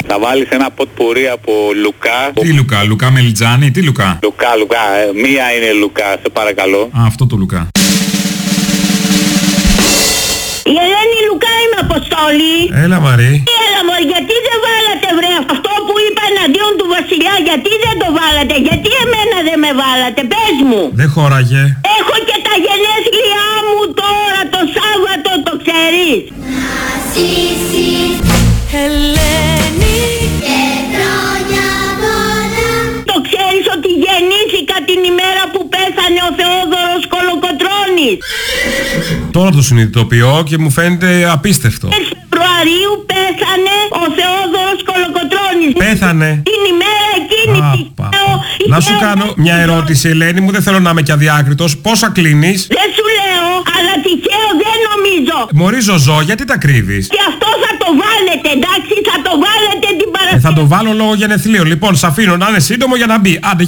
Θα βάλεις ένα ποτπουρί από Λουκά. Τι Λουκά, Λουκά Μελιτζάνη, τι Λουκά? Λουκά, μία είναι Λουκά, σε παρακαλώ. Α, αυτό το Λουκά. Η Ελένη Λουκά είμαι, Αποστόλη. Έλα Μαρή. Έλα μωρέ, γιατί δεν βάλατε βρε αυτό που είπα εναντίον του βασιλιά, γιατί δεν το βάλατε, γιατί εμένα δεν με βάλατε, πες μου. Δεν χώραγε. Έχω και τα γενέθλιά μου τώρα το Σάββατο, το ξέρεις. Ελένη και χρόνια πολλά. Το ξέρεις ότι γεννήθηκα την ημέρα που πέθανε ο Θεόδωρος Κολοκοτρώνης. Τώρα το συνειδητοποιώ και μου φαίνεται απίστευτο. Φεβρουαρίου πέθανε ο Θεόδωρος Κολοκοτρώνης. Πέθανε. Την ημέρα εκείνη Να σου κάνω μια ερώτηση, Ελένη μου, δεν θέλω να είμαι και αδιάκριτος. Πόσα κλείνεις? Δεν σου λέω, αλλά τυχαίο δεν νομίζω. Μωρή Ζωζό, γιατί τα κρύβεις? Και αυτό θα το βάλετε, εντάξει, θα το βάλετε την Παρασκευή. Θα το βάλω λόγω γενεθλίων. Λοιπόν, σ' αφήνω να είναι σύντομο για να μπει. Άντε,